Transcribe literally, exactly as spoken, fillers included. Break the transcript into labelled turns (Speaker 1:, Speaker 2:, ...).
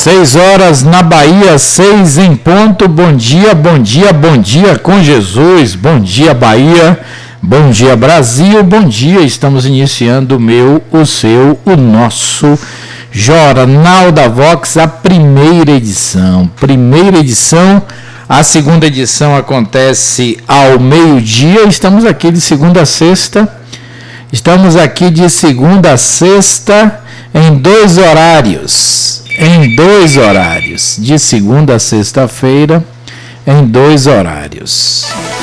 Speaker 1: Seis horas na Bahia, seis em ponto. Bom dia, bom dia, bom dia com Jesus. Bom dia, Bahia. Bom dia, Brasil. Bom dia. Estamos iniciando o meu, o seu, o nosso Jornal da Vox, a primeira edição. Primeira edição. A segunda edição acontece ao meio-dia. Estamos aqui de segunda a sexta. Estamos aqui de segunda a sexta em dois horários. Em dois horários. De segunda a sexta-feira, em dois horários.